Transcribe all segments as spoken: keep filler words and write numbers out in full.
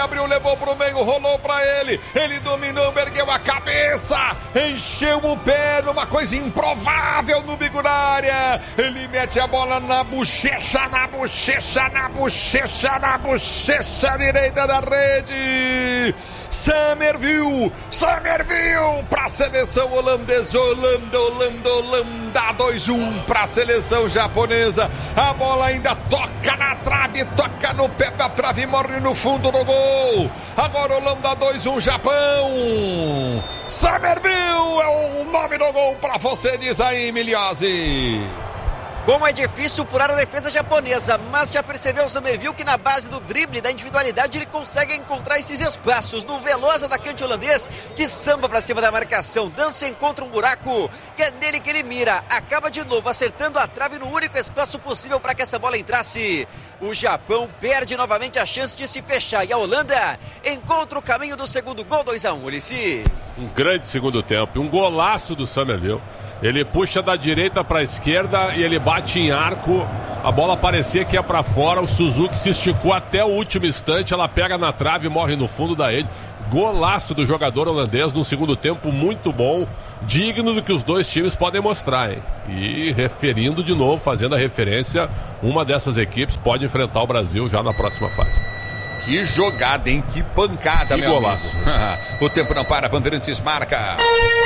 abriu, levou pro meio, rolou pra ele. Ele dominou, ergueu a cabeça, encheu o pé numa coisa improvável no bico da área. Ele mete a bola na bochecha, na bochecha, na bochecha, na bochecha direita da rede. Summerville, Summerville para a seleção holandesa, Holanda, Holanda, Holanda, dois a um para a seleção japonesa. A bola ainda toca na trave, toca no pé da trave e morre no fundo do gol. Agora Holanda dois a um Japão. Summerville é o nome do gol para você, diz aí, Miliose. Como é difícil furar a defesa japonesa, mas já percebeu o Summerville que na base do drible, da individualidade, ele consegue encontrar esses espaços no veloz atacante holandês que samba pra cima da marcação, dança, encontra um buraco e é nele que ele mira, acaba de novo acertando a trave no único espaço possível para que essa bola entrasse. O Japão perde novamente a chance de se fechar e a Holanda encontra o caminho do segundo gol. Dois a um, Ulisses. Um grande segundo tempo, um golaço do Summerville. Ele puxa da direita para a esquerda e ele bate em arco. A bola parecia que ia para fora. O Suzuki se esticou até o último instante. Ela pega na trave e morre no fundo da rede. Golaço do jogador holandês num segundo tempo muito bom. Digno do que os dois times podem mostrar, hein? E referindo de novo, fazendo a referência, uma dessas equipes pode enfrentar o Brasil já na próxima fase. Que jogada, hein? Que pancada, que meu golaço. amigo. O tempo não para, Bandeirantes marca.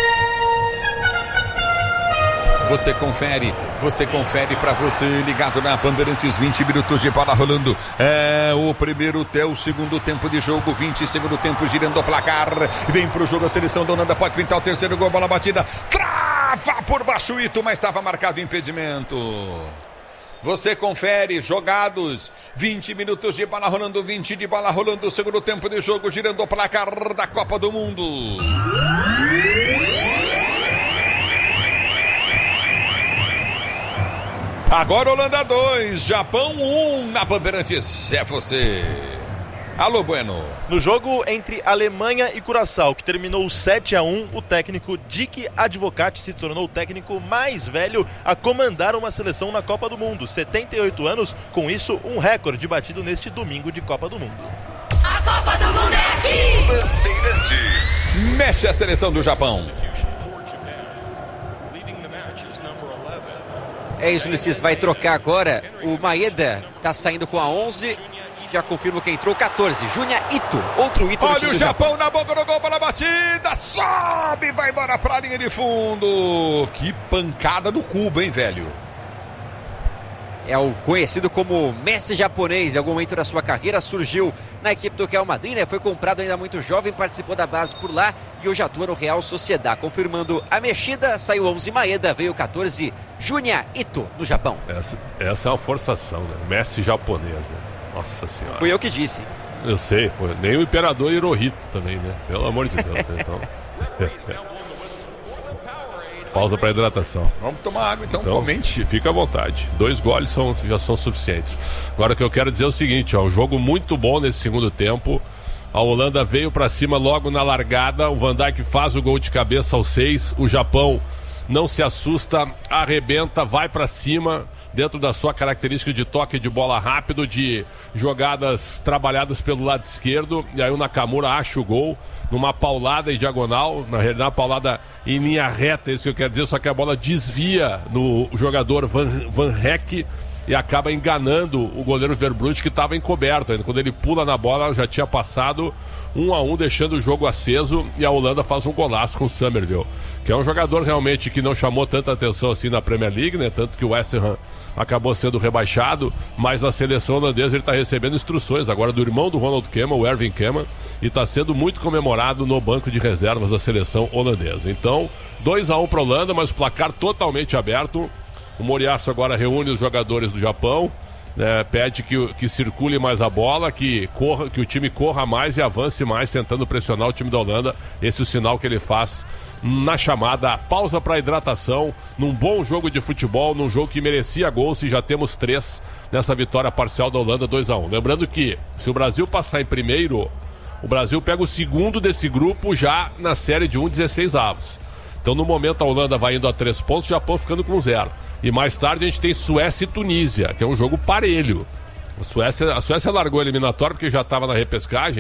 Você confere, você confere pra você ligado na Bandeirantes, vinte minutos de bola rolando. É o primeiro até o segundo tempo de jogo, vinte segundo tempo girando o placar. Vem pro jogo a seleção da Holanda, pode pintar o terceiro gol, bola batida. Trava por baixo o Ito, mas estava marcado impedimento. Você confere, jogados, vinte minutos de bola rolando, vinte de bola rolando, segundo tempo de jogo, girando o placar da Copa do Mundo. Agora Holanda dois, Japão um na Bandeirantes, é você. Alô, Bueno. No jogo entre Alemanha e Curaçao, que terminou sete a um, o técnico Dick Advocaat se tornou o técnico mais velho a comandar uma seleção na Copa do Mundo. setenta e oito anos, com isso um recorde batido neste domingo de Copa do Mundo. A Copa do Mundo é aqui! Bandeirantes. Mexe a seleção do Japão. É isso, Ulisses, vai trocar agora. O Maeda tá saindo com a onze. Já confirmo que entrou catorze. Junya Ito, outro Ito. Olha o Japão, Japão na boca do gol, bola batida. Sobe, vai embora pra linha de fundo. Que pancada do cubo, hein, velho? É o conhecido como Messi japonês. Em algum momento da sua carreira surgiu na equipe do Real Madrid, né? Foi comprado ainda muito jovem, participou da base por lá e hoje atua no Real Sociedad. Confirmando a mexida, saiu onze Maeda, veio catorze Junya Ito no Japão. Essa, essa é uma forçação, né? Messi japonês, né? Nossa senhora. Fui eu que disse. Eu sei, foi. Nem o imperador Hirohito também, né? Pelo amor de Deus, né? Então... Pausa para hidratação. Vamos tomar água então, então comente. Fica à vontade. Dois goles são, já são suficientes. Agora o que eu quero dizer é o seguinte, ó, um jogo muito bom nesse segundo tempo. A Holanda veio para cima logo na largada. O Van Dijk faz o gol de cabeça aos seis. O Japão não se assusta, arrebenta, vai para cima, dentro da sua característica de toque de bola rápido, de jogadas trabalhadas pelo lado esquerdo. E aí o Nakamura acha o gol numa paulada em diagonal, na realidade uma paulada em linha reta, isso que eu quero dizer, só que a bola desvia no jogador Van, Van Heck e acaba enganando o goleiro Verbrugge, que estava encoberto ainda. Quando ele pula na bola, já tinha passado um a um, deixando o jogo aceso, e a Holanda faz um golaço com o Summerville, que é um jogador realmente que não chamou tanta atenção assim na Premier League, né? Tanto que o West Ham acabou sendo rebaixado, mas na seleção holandesa ele está recebendo instruções agora do irmão do Ronald Koeman, o Erwin Koeman, e está sendo muito comemorado no banco de reservas da seleção holandesa. Então, dois a um para a Holanda, mas o placar totalmente aberto. O Moriaço agora reúne os jogadores do Japão, né, pede que, que circule mais a bola, que, corra, que o time corra mais e avance mais, tentando pressionar o time da Holanda. Esse é o sinal que ele faz na chamada pausa para hidratação, num bom jogo de futebol, num jogo que merecia gols, e já temos três nessa vitória parcial da Holanda, dois a um. Lembrando que, se o Brasil passar em primeiro, o Brasil pega o segundo desse grupo já na série de um, dezesseis avos. Então, no momento, a Holanda vai indo a três pontos, o Japão ficando com zero. E mais tarde a gente tem Suécia e Tunísia, que é um jogo parelho. A Suécia, a Suécia largou a eliminatória porque já estava na repescagem.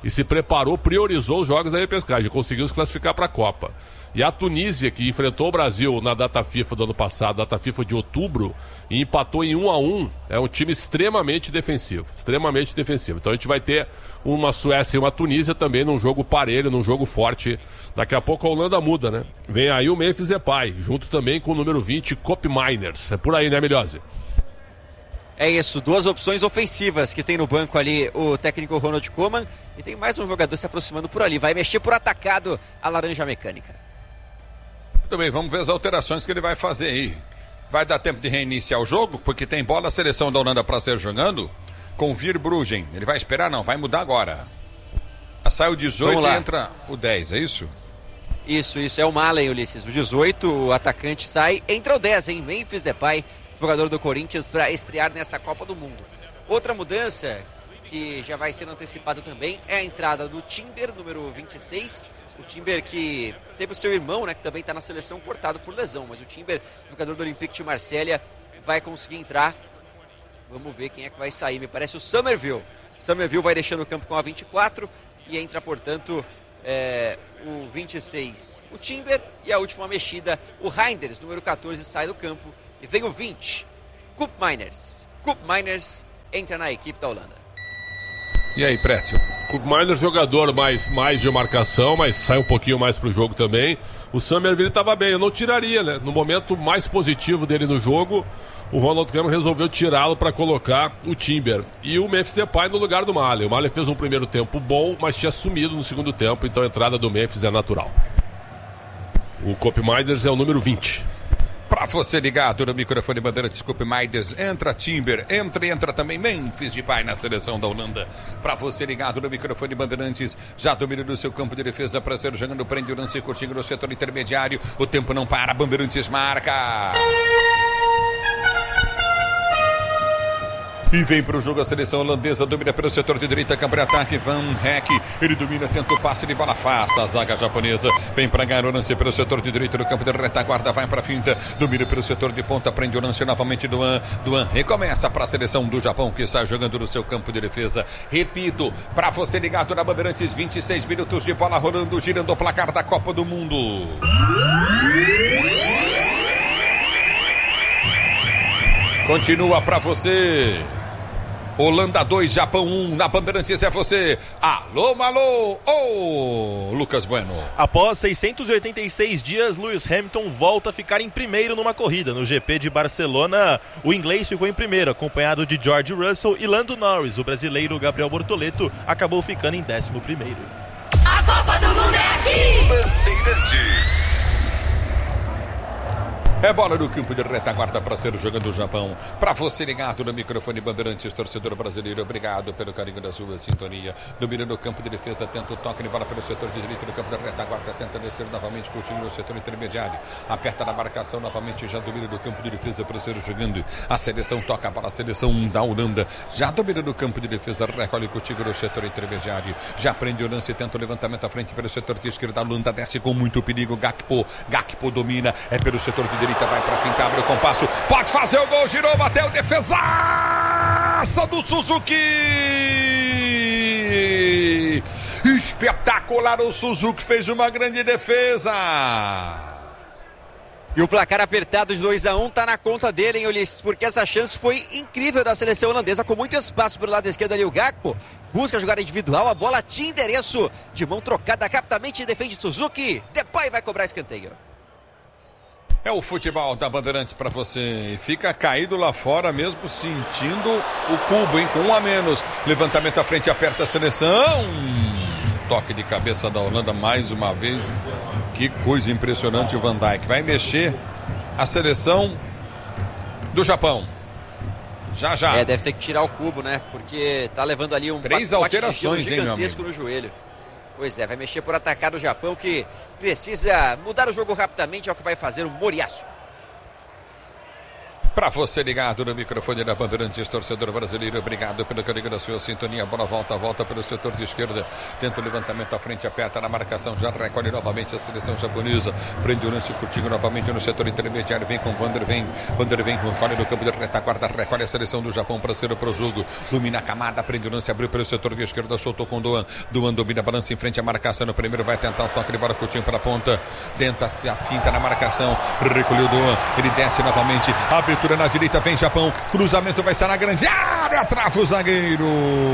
e se preparou, priorizou os jogos da repescagem, conseguiu se classificar para a Copa. E a Tunísia, que enfrentou o Brasil na data FIFA do ano passado, data FIFA de outubro, e empatou em um a um, é um time extremamente defensivo, extremamente defensivo. Então a gente vai ter uma Suécia e uma Tunísia também num jogo parelho, num jogo forte. Daqui a pouco a Holanda muda, né? Vem aí o Memphis Depay, junto também com o número vinte, Koopmeiners. É por aí, né, Melhose? É isso, duas opções ofensivas que tem no banco ali o técnico Ronald Koeman, e tem mais um jogador se aproximando por ali, vai mexer por atacado a Laranja Mecânica. Muito bem, vamos ver as alterações que ele vai fazer aí. Vai dar tempo de reiniciar o jogo, porque tem bola a seleção da Holanda para ser jogando com o Verbruggen. Ele vai esperar? Não, vai mudar agora. Sai o dezoito e entra o dez, é isso? Isso, isso, é o Malen, Ulisses. O dezoito, o atacante sai, entra o dez, hein? Memphis Depay, jogador do Corinthians, para estrear nessa Copa do Mundo. Outra mudança que já vai sendo antecipada também é a entrada do Timber, número vinte e seis. O Timber que teve o seu irmão, né, que também está na seleção, cortado por lesão. Mas o Timber, jogador do Olympique de Marselha, vai conseguir entrar. Vamos ver quem é que vai sair. Me parece o Somerville. Somerville vai deixando o campo com a vinte e quatro e entra, portanto, é, o vinte e seis, o Timber. E a última mexida, o Reinders, número quatorze, sai do campo. E vem o vinte, Koopmeiners. Koopmeiners entra na equipe da Holanda. E aí, Prétio? Koopmeiners, jogador mais, mais de marcação, mas sai um pouquinho mais pro jogo também. O Somerville estava bem, eu não tiraria, né? No momento mais positivo dele no jogo, o Ronald Koeman resolveu tirá-lo para colocar o Timber. E o Memphis Depay no lugar do Malen. O Malen fez um primeiro tempo bom, mas tinha sumido no segundo tempo, então a entrada do Memphis é natural. O Koopmeiners é o número vinte. Pra você ligado no microfone Bandeirantes, Koopmeiners, entra Timber, entra e entra também Memphis Depay na seleção da Holanda. Pra você ligado no microfone Bandeirantes, já domina no seu campo de defesa, pra ser jogando, prende o lance, curtindo no setor intermediário, o tempo não para, Bandeirantes marca. E vem para o jogo a seleção holandesa, domina pelo setor de direita, campo de ataque, Van Heck, ele domina, tenta o passe de bola afasta, a zaga japonesa, vem para ganhar o lance pelo setor de direita no campo de retaguarda, vai para a finta, domina pelo setor de ponta, prende o lance novamente, Duan, Duan recomeça para a seleção do Japão, que sai jogando no seu campo de defesa, repito, para você ligado na Bandeirantes, vinte e seis minutos de bola rolando, girando o placar da Copa do Mundo. Continua para você. Holanda dois, Japão um, na Bandeirantes é você. Alô, alô, ô, Lucas Bueno. Após seiscentos e oitenta e seis dias, Lewis Hamilton volta a ficar em primeiro numa corrida. No G P de Barcelona, o inglês ficou em primeiro, acompanhado de George Russell e Lando Norris. O brasileiro Gabriel Bortoleto acabou ficando em décimo primeiro. A Copa do Mundo é aqui! Bandeirantes. É bola no campo de retaguarda para ser jogando o Japão. Para você ligado no microfone Bandeirantes, torcedor brasileiro, obrigado pelo carinho da sua sintonia. Domina no campo de defesa, tenta o toque de bola pelo setor de direito do campo de retaguarda, tenta descer novamente com o time no setor intermediário. Aperta na marcação novamente, já domina no campo de defesa para ser jogando. A seleção toca para a seleção da Holanda. Já domina no campo de defesa, recolhe contigo no setor intermediário. Já prende o lance, tenta o levantamento à frente pelo setor de esquerda. A Holanda desce com muito perigo. Gakpo, Gakpo domina, é pelo setor de direita. Vai pra frente, abre o compasso, pode fazer o gol, girou, bateu, defesaça do Suzuki! Espetacular, o Suzuki fez uma grande defesa! E o placar apertado de dois a um tá na conta dele, hein, Ulisses? Porque essa chance foi incrível da seleção holandesa, com muito espaço pelo lado esquerdo ali. O Gakpo busca a jogada individual, a bola tinha endereço, de mão trocada, rapidamente defende Suzuki. Depay vai cobrar escanteio. É o futebol da Bandeirantes para você. Fica caído lá fora mesmo, sentindo o cubo, hein? Com um a menos. Levantamento à frente, aperta a seleção. Toque de cabeça da Holanda mais uma vez. Que coisa impressionante o Van Dijk. Vai mexer a seleção do Japão. Já, já. É, deve ter que tirar o cubo, né? Porque tá levando ali um Três alterações, hein, gigantesco no joelho. Pois é, vai mexer por atacar o Japão, que precisa mudar o jogo rapidamente, é o que vai fazer o Moriyasu. Para você ligado no microfone da Bandeirantes, torcedor brasileiro, obrigado pelo carinho da sua sintonia. Bola volta, volta pelo setor de esquerda, tenta o levantamento à frente, aperta na marcação, já recolhe novamente a seleção japonesa, prende o lance curtinho novamente no setor intermediário, vem com Vander, vem, Vander vem, recolhe no campo de retaguarda, recolhe a seleção do Japão para ser pro jogo, domina a camada, prende o lance, abriu pelo setor de esquerda, soltou com Duan, Duan domina, balança em frente à marcação, no primeiro vai tentar o toque de bola curtinho para a ponta, tenta a finta na marcação, recolheu Duan, ele desce novamente, abertura na direita, vem Japão, cruzamento vai ser na grande área, trava o zagueiro.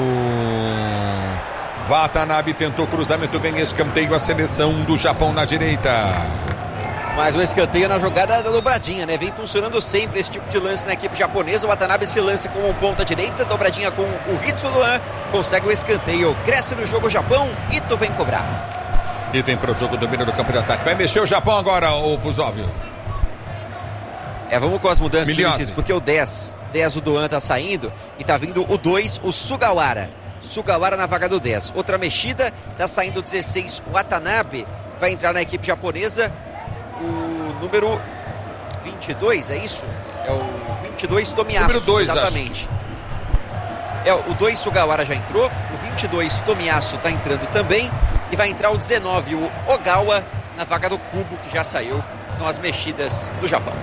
Watanabe tentou cruzamento, vem escanteio, a seleção do Japão na direita. Mais um escanteio na jogada da dobradinha, né? Vem funcionando sempre esse tipo de lance na equipe japonesa. O Watanabe se lança com um ponta direita, dobradinha com o Hitsu Duan, consegue o escanteio, cresce no jogo o Japão, Ito vem cobrar. E vem para o jogo, domínio do campo de ataque. Vai mexer o Japão agora, o Puzóvio. É, vamos com as mudanças, Ulisses, porque o dez, dez o Duan tá saindo e tá vindo o dois, o Sugawara. Sugawara na vaga do dez. Outra mexida, tá saindo o dezesseis, o Watanabe, vai entrar na equipe japonesa. O número vinte e dois, é isso? É o vinte e dois, Tomiyasu. Número dois, exatamente. Acho. É, o dois, Sugawara já entrou, o vinte e dois, Tomiyasu tá entrando também. E vai entrar o dezenove, o Ogawa, na vaga do Kubo, que já saiu. São as mexidas do Japão.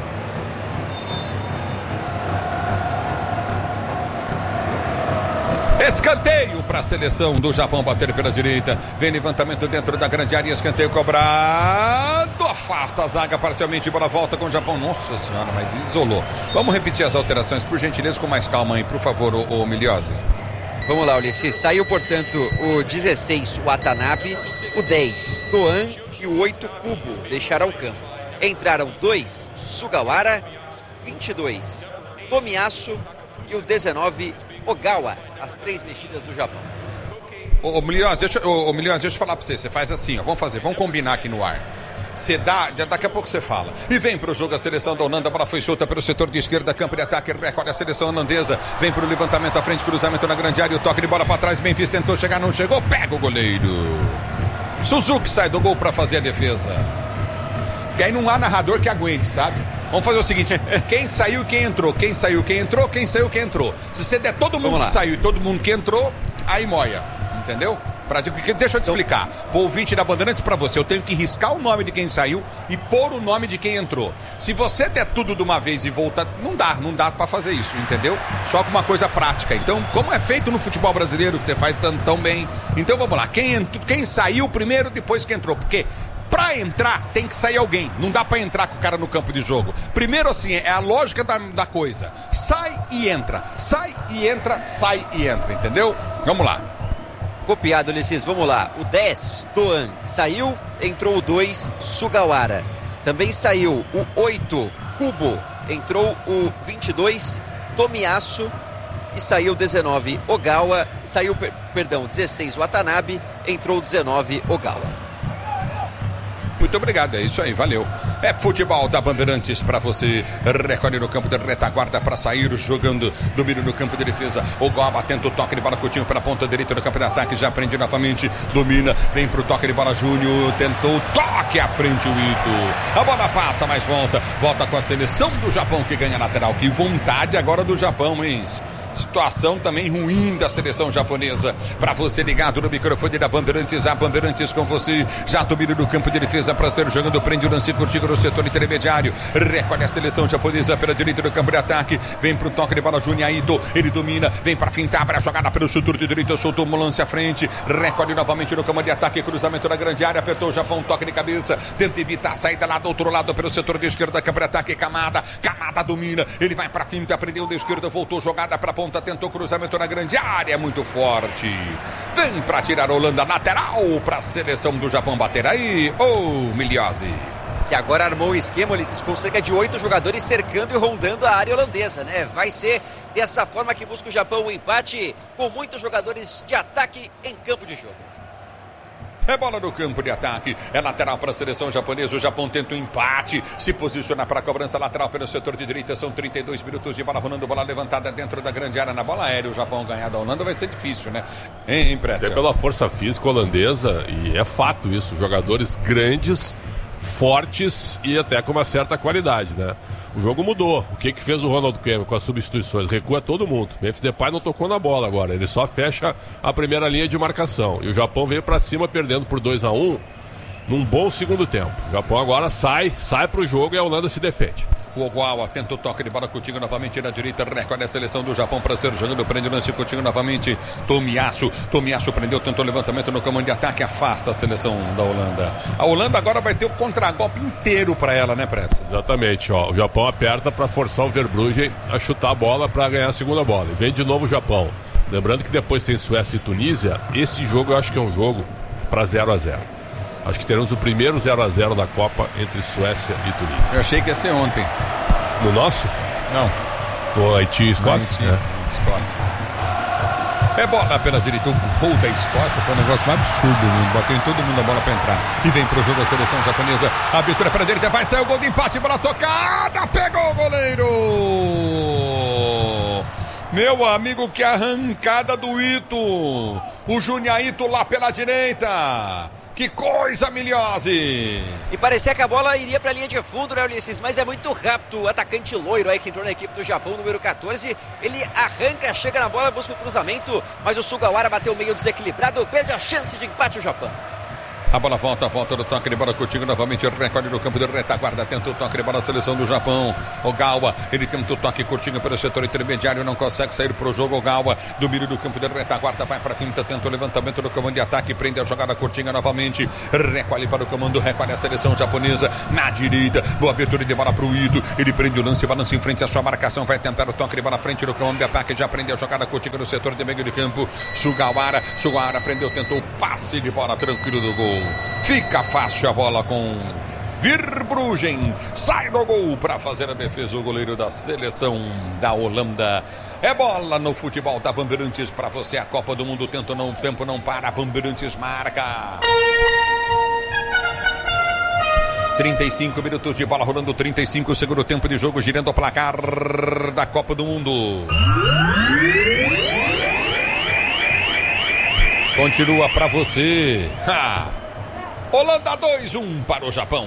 Escanteio para a seleção do Japão bater pela direita. Vem levantamento dentro da grande área. Escanteio cobrado. Afasta a zaga parcialmente. Bola volta com o Japão. Nossa senhora, mas isolou. Vamos repetir as alterações, por gentileza, com mais calma aí, por favor, o, o Miliose. Vamos lá, Ulisses. Saiu, portanto, o dezesseis, o Watanabe, o dez, Doan e o oito, Kubo. Deixaram o campo. Entraram dois, Sugawara, vinte e dois, Tomiyasu e o dezenove, Ogawa. As três mexidas do Japão. Ô, ô Miliose, deixa, ô, ô, Miliose, deixa eu falar pra você. Você faz assim, ó. Vamos fazer, vamos combinar aqui no ar. Você dá, daqui a pouco você fala. E vem pro jogo a seleção da Holanda. A bola foi solta pelo setor de esquerda. Campo de ataque, recolhe a seleção holandesa. Vem pro levantamento à frente, cruzamento na grande área. O toque de bola pra trás. Memphis tentou chegar, não chegou. Pega o goleiro. Suzuki sai do gol pra fazer a defesa. Que aí não há narrador que aguente, sabe? Vamos fazer o seguinte, quem saiu, quem entrou, quem saiu, quem entrou, quem saiu, quem entrou. Se você der todo mundo que saiu e todo mundo que entrou, aí moia, entendeu? Pra, deixa eu te explicar, pro ouvinte da Bandeirantes, pra você, eu tenho que riscar o nome de quem saiu e pôr o nome de quem entrou. Se você der tudo de uma vez e voltar, não dá, não dá pra fazer isso, entendeu? Só com uma coisa prática. Então, como é feito no futebol brasileiro, que você faz tão, tão bem. Então vamos lá, quem, entrou, quem saiu primeiro, depois que entrou, porque... Pra entrar, tem que sair alguém. Não dá pra entrar com o cara no campo de jogo. Primeiro assim, é a lógica da, da coisa. Sai e entra. Sai e entra, sai e entra. Entendeu? Vamos lá. Copiado, Ulisses. Vamos lá. O dez, Doan, saiu. Entrou o dois, Sugawara. Também saiu o oito, Kubo. Entrou o vinte e dois, Tomiyasu. E saiu o dezenove, Ogawa. Saiu, per, perdão, dezesseis, Watanabe. Entrou o dezenove, Ogawa. Muito obrigado, é isso aí, valeu. É futebol da Bandeirantes pra você. Recolhe no campo de retaguarda pra sair jogando. Domínio no campo de defesa. O Goba tenta o toque de bola curtinho pela ponta direita do campo de ataque. Já prende novamente. Domina. Vem pro toque de bola Júnior. Tentou toque à frente o Ito. A bola passa, mas volta. Volta com a seleção do Japão que ganha lateral. Que vontade agora do Japão, hein? Situação também ruim da seleção japonesa. Para você ligado no microfone da Bandeirantes, a Bandeirantes com você. Já domínio do campo de defesa para ser jogando. Prende o lance curtinho no setor intermediário. Recolhe a seleção japonesa pela direita do campo de ataque. Vem pro toque de bola Júnior Ito. Ele domina. Vem para fintar para a jogada pelo setor de direita. Soltou um lance à frente. Recolhe novamente no campo de ataque. Cruzamento na grande área. Apertou o Japão. Toque de cabeça. Tenta evitar a saída lá do outro lado pelo setor de esquerda. Campo de ataque. Camada. Camada domina. Ele vai para finta. Prendeu da esquerda. Voltou jogada para ponta, tentou cruzamento na grande área, muito forte. Vem para tirar a Holanda, lateral para a seleção do Japão bater aí. Ô, oh, Miliose. Que agora armou o esquema, Ulisses, com cerca de oito jogadores cercando e rondando a área holandesa, né? Vai ser dessa forma que busca o Japão o empate, com muitos jogadores de ataque em campo de jogo. É bola no campo de ataque, é lateral para a seleção japonesa. O Japão tenta um empate, se posiciona para a cobrança lateral pelo setor de direita. São trinta e dois minutos de bola rolando, bola levantada dentro da grande área. Na bola aérea, o Japão ganhar da Holanda vai ser difícil, né? Hein, Pretzel? É pela força física holandesa, e é fato isso, jogadores grandes fortes e até com uma certa qualidade, né? O jogo mudou. O que que fez o Ronald Koeman com as substituições? Recua todo mundo. Memphis Depay não tocou na bola agora. Ele só fecha a primeira linha de marcação. E o Japão veio para cima perdendo por dois a um num bom segundo tempo. O Japão agora sai, sai pro jogo e a Holanda se defende. O Ogawa tenta o toque de bola, Coutinho novamente na direita, recorde a seleção do Japão para ser jogando, prende o lance, Coutinho novamente, Tomiyasu, Tomiyasu prendeu, tentou levantamento no comando de ataque, afasta a seleção da Holanda. A Holanda agora vai ter o contragolpe inteiro para ela, né, Preto? Exatamente, ó, o Japão aperta para forçar o Verbruggen a chutar a bola para ganhar a segunda bola, e vem de novo o Japão. Lembrando que depois tem Suécia e Tunísia, esse jogo eu acho que é um jogo para zero a zero. Acho que teremos o primeiro zero a zero da Copa entre Suécia e Tunísia. Eu achei que ia ser ontem. No nosso? Não. No Haiti e Escócia? Haiti, é. Escócia. É bola pela direita. O gol da Escócia foi um negócio mais absurdo. Bateu em todo mundo a bola para entrar. E vem pro jogo a seleção japonesa. A abertura para a direita. Vai sair o gol de empate. Bola tocada. Pegou o goleiro. Meu amigo, que arrancada do Ito. O Júnior Ito lá pela direita. Que coisa, Miliose! E parecia que a bola iria para a linha de fundo, né, Ulisses? Mas é muito rápido. O atacante loiro aí que entrou na equipe do Japão, número quatorze. Ele arranca, chega na bola, busca o cruzamento. Mas o Sugawara bateu meio desequilibrado. Perde a chance de empate o Japão. A bola volta, volta do toque de bola, Coutinho novamente, recorde no campo de retaguarda, tenta o toque de bola, a seleção do Japão, Ogawa, ele tenta o toque, Coutinho pelo setor intermediário, não consegue sair pro jogo, Ogawa, domínio do campo de retaguarda, vai pra finta, tenta o levantamento do comando de ataque, prende a jogada, Coutinho novamente, recolhe para o comando, recolhe a seleção japonesa, na direita, boa abertura de bola pro Ito, ele prende o lance, balança em frente, a sua marcação, vai tentar o toque de bola, frente do comando de ataque, já prende a jogada, Coutinho no setor de meio de campo, Sugawara, Sugawara prendeu, tentou o passe de bola tranquilo do gol. Fica fácil a bola com Verbruggen. Sai do gol para fazer a defesa o goleiro da seleção da Holanda. É bola no futebol da Bandeirantes para você. A Copa do Mundo, tenta não, o tempo não para. Bandeirantes marca. trinta e cinco minutos de bola rolando, trinta e cinco, segundo tempo de jogo, girando o placar da Copa do Mundo. Continua para você. Ha! Holanda dois a um para o Japão.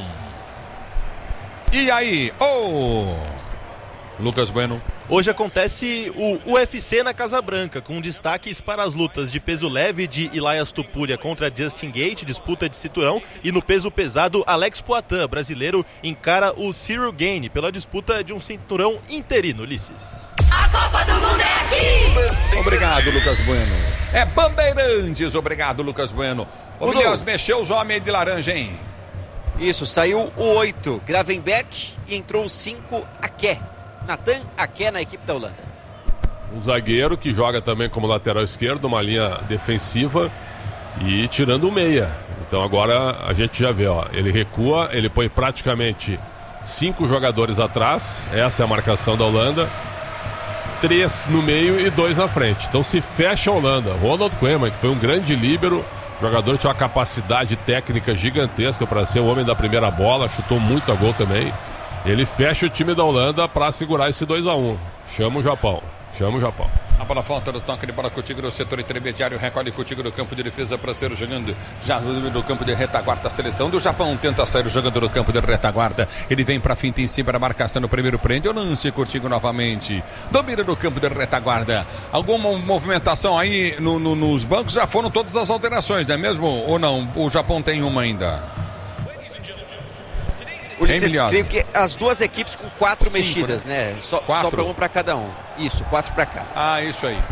E aí, oh, Lucas Bueno. Hoje acontece o U F C na Casa Branca, com destaques para as lutas de peso leve de Elias Topuria contra Justin Gaethje, disputa de cinturão, e no peso pesado, Alex Poatan, brasileiro, encara o Cyril Gane pela disputa de um cinturão interino, Ulisses. A Copa do Mundo é aqui! Obrigado, Lucas Bueno. É Bandeirantes, obrigado, Lucas Bueno. O Milios mexeu os homens de laranja, hein? Isso, saiu o oito, Gravenbeck, e entrou o cinco, Ake. Nathan Ake na equipe da Holanda. Um zagueiro que joga também como lateral esquerdo, uma linha defensiva e tirando o meia. Então agora a gente já vê, ó, ele recua, ele põe praticamente cinco jogadores atrás, essa é a marcação da Holanda, três no meio e dois na frente. Então se fecha a Holanda. Ronald Koeman, que foi um grande líbero, jogador tinha uma capacidade técnica gigantesca para ser o homem da primeira bola, chutou muito a gol também. Ele fecha o time da Holanda para segurar esse dois a um. Chama o Japão. Chama o Japão. A bola falta do toque de bola, Coutinho no setor intermediário, recolhe Coutinho no campo de defesa para ser jogando já no campo de retaguarda. A seleção do Japão tenta sair jogando no campo de retaguarda. Ele vem para finta em cima da marcação no primeiro prende. O lance, Coutinho novamente. Domina no campo de retaguarda. Alguma movimentação aí no, no, nos bancos? Já foram todas as alterações, não é mesmo? Ou não? O Japão tem uma ainda? Ulisses, creio que as duas equipes com quatro Cinco, mexidas, né? né? So, quatro. Sobra um para cada um. Isso, quatro para cá. Ah, isso aí.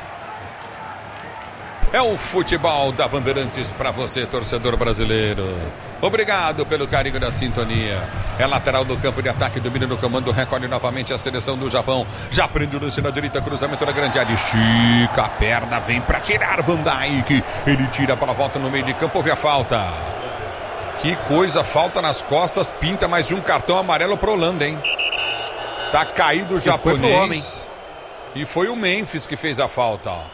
É o futebol da Bandeirantes para você, torcedor brasileiro. Obrigado pelo carinho da sintonia. É lateral do campo de ataque, domina no comando, recolhe novamente a seleção do Japão. Já prende o lance na direita, cruzamento na grande área. Estica a perna, vem para tirar Van Dijk. Ele tira para a volta no meio de campo, houve a falta. Que coisa, falta nas costas, pinta mais um cartão amarelo para Holanda, hein? Tá caído o japonês. E foi o Memphis que fez a falta, ó.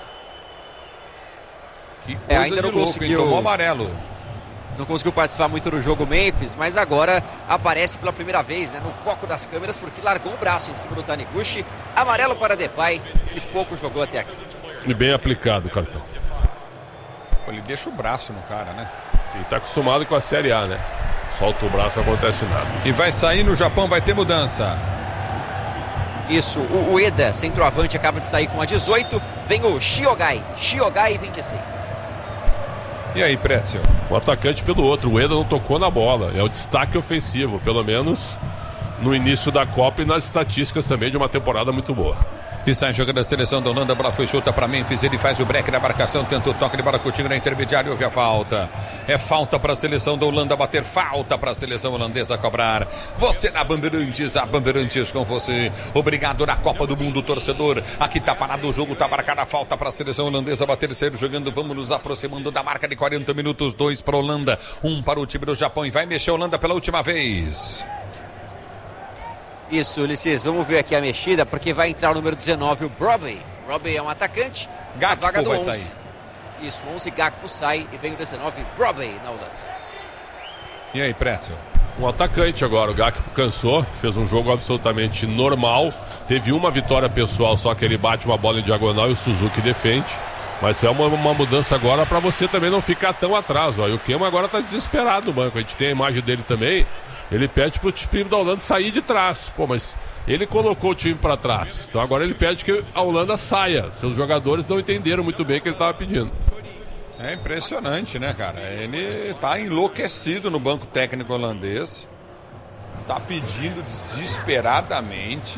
Que coisa é, ainda de não louco, conseguiu, hein? Tomou amarelo. Não conseguiu participar muito do jogo Memphis, mas agora aparece pela primeira vez, né, no foco das câmeras, porque largou o braço em cima do Taniguchi. Amarelo para Depay, que pouco jogou até aqui. E bem aplicado o cartão. Ele deixa o braço no cara, né? Sim, tá acostumado com a Série A, né? Solta o braço, não acontece nada. E vai sair no Japão, vai ter mudança. Isso, o Ueda, centroavante, acaba de sair com a dezoito. Vem o Shiogai, Shiogai vinte e seis. E aí, Pretzel? O atacante pelo outro, o Ueda não tocou na bola. É o destaque ofensivo, pelo menos no início da Copa e nas estatísticas também de uma temporada muito boa. E sai jogando a seleção da Holanda, a bola foi solta para Memphis, ele faz o break na marcação, tenta o toque de bola Coutinho na intermediária, houve a falta. É falta para a seleção da Holanda bater, falta para a seleção holandesa cobrar. Você na Bandeirantes, a Bandeirantes com você. Obrigado na Copa do Mundo, torcedor. Aqui tá parado o jogo, tá marcada a falta para a seleção holandesa bater e sair jogando. Vamos nos aproximando da marca de quarenta minutos, dois para a Holanda, um para o time do Japão e vai mexer a Holanda pela última vez. Isso, Ulisses, vamos ver aqui a mexida, porque vai entrar o número dezenove, o Brobbey. Brobbey é um atacante, Gakpo vaga do vai onze. sair. Isso, o onze, Gakpo sai e vem o dezenove, Brobbey na Holanda. E aí, Pretzel? Um atacante agora, o Gakpo cansou, fez um jogo absolutamente normal, teve uma vitória pessoal, só que ele bate uma bola em diagonal e o Suzuki defende. Mas é uma, uma mudança agora para você também não ficar tão atrás. Ó. E o Kema agora tá desesperado no banco, a gente tem a imagem dele também. Ele pede pro time da Holanda sair de trás. Pô, mas ele colocou o time para trás. Então agora ele pede que a Holanda saia. Seus jogadores não entenderam muito bem o que ele estava pedindo. É impressionante, né, cara? Ele tá enlouquecido no banco técnico holandês. Tá pedindo desesperadamente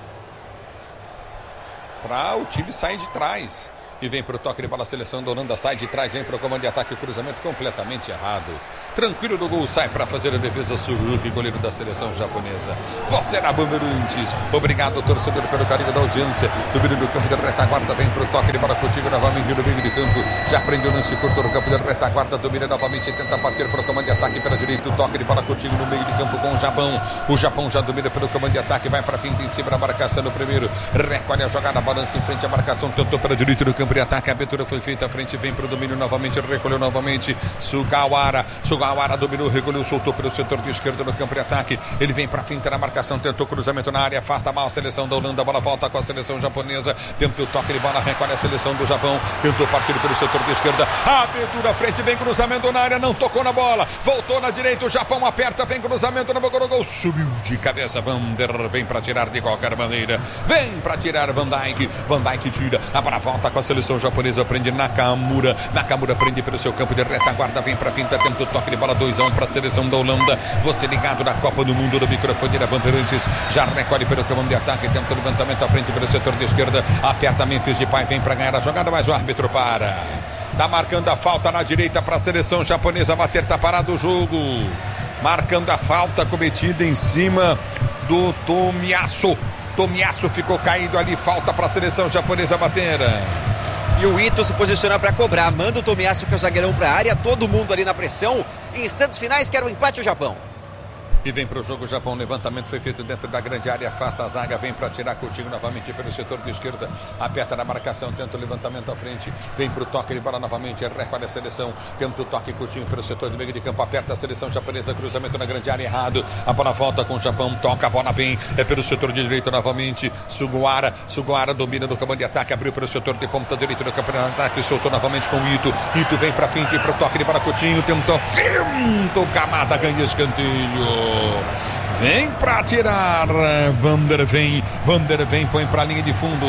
para o time sair de trás. E vem pro toque de bola, a seleção da Holanda sai de trás, vem pro comando de ataque, o cruzamento completamente errado. Tranquilo do gol, sai para fazer a defesa Suzuki, goleiro da seleção japonesa. Você na Bandeirantes. Obrigado, torcedor, pelo carinho da audiência. Do meio do campo de retaguarda, vem pro toque de bola contigo novamente no meio de campo. Já prendeu no curto no campo de retaguarda, domina novamente e tenta partir pro comando de ataque pela direita. O toque de bola contigo no meio de campo com o Japão. O Japão já domina pelo comando de ataque, vai pra finta em cima da marcação no primeiro. Recolhe a jogada, balança em frente à marcação, tentou pela direita do campo de ataque. A abertura foi feita à frente, vem pro domínio novamente, recolheu novamente. Sugawara, Sugawara dominou, recolheu, soltou pelo setor de esquerda no campo de ataque. Ele vem pra finta na marcação, tentou cruzamento na área, afasta mal a seleção da Holanda, a bola volta com a seleção japonesa. Tentou o toque de bola, recolhe a seleção do Japão. Tentou partir pelo setor de esquerda. Abertura à frente, vem cruzamento na área, não tocou na bola. Voltou na direita, o Japão aperta, vem cruzamento na boca do gol. Subiu de cabeça, Vander vem pra tirar de qualquer maneira. Vem pra tirar Van Dijk. Van Dijk tira, a bola volta com a seleção japonesa, prende Nakamura. Nakamura prende pelo seu campo de retaguarda, vem pra finta, tenta o toque de bola, dois a um para a seleção da Holanda. Você ligado na Copa do Mundo do microfone da Bandeirantes, já recolhe pelo comando de ataque, tenta o levantamento à frente pelo setor de esquerda, aperta Memphis Depay, vem para ganhar a jogada, mas o árbitro para. Tá marcando a falta na direita para a seleção japonesa bater, tá parado o jogo. Marcando a falta cometida em cima do Tomiyasu. Tomiyasu ficou caído ali, falta para a seleção japonesa bater. E o Ito se posiciona para cobrar, manda o Tomiyasu, que é o zagueirão, para a área, todo mundo ali na pressão. Em instantes finais, quer o empate o Japão. E vem para o jogo o Japão, levantamento foi feito dentro da grande área, afasta a zaga, vem para tirar Coutinho novamente pelo setor de esquerda, aperta na marcação, tenta o levantamento à frente, vem para o toque de bola novamente, recolhe a seleção, tenta o toque Coutinho pelo setor de meio de campo, aperta a seleção japonesa, cruzamento na grande área errado, a bola volta com o Japão, toca a bola bem, é pelo setor de direito novamente, Sugawara, Sugawara domina do comando de ataque, abriu pelo setor de ponta direito do campo de ataque, soltou novamente com o Ito, Ito vem para frente, para o toque de bola Coutinho, tentou, finta o Kamada, ganha escanteio. Vem pra tirar, Vander vem, Vander vem, põe pra linha de fundo.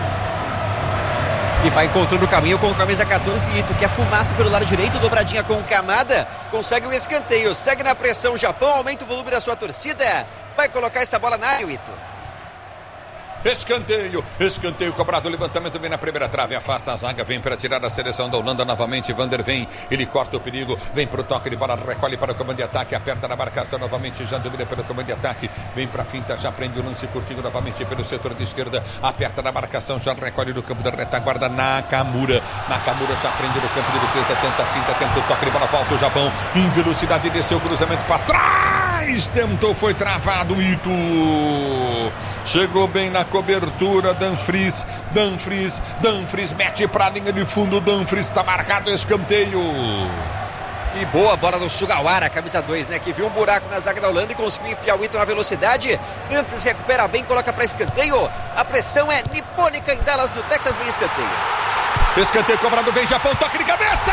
E vai encontrando o caminho com o camisa catorze, Ito, que é fumaça pelo lado direito, dobradinha com o Kamada, consegue o escanteio, segue na pressão, Japão aumenta o volume da sua torcida, vai colocar essa bola na área, Ito. Escanteio, escanteio cobrado, levantamento vem na primeira trave, afasta a zaga, vem para tirar a seleção da Holanda novamente, Vander vem, ele corta o perigo, vem para o toque de bola, recolhe para o comando de ataque, aperta na marcação novamente, já domina pelo comando de ataque, vem para a finta, já prende o lance curtinho novamente pelo setor de esquerda, aperta na marcação, já recolhe no campo da retaguarda, Nakamura, Nakamura já prende no campo de defesa, tenta a finta, tenta o toque de bola, volta o Japão, em velocidade, desceu o cruzamento para trás, tentou, foi travado, Ito, chegou bem na cobertura, Dumfries, Dumfries, Dumfries mete pra linha de fundo, Dumfries tá marcado, escanteio. E boa bola do Sugawara, camisa dois, né, que viu um buraco na zaga da Holanda e conseguiu enfiar o Ito na velocidade. Dumfries recupera bem, coloca pra escanteio. A pressão é nipônica em Dallas, do Texas, vem escanteio. Escanteio cobrado, vem Japão, toque de cabeça!